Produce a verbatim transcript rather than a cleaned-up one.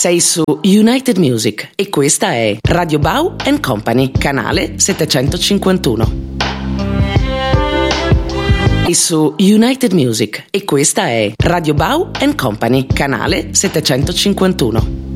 Sei su United Music e questa è Radio Bau and Company, canale settecentocinquantuno. E su United Music e questa è Radio Bau and Company, canale settecentocinquantuno.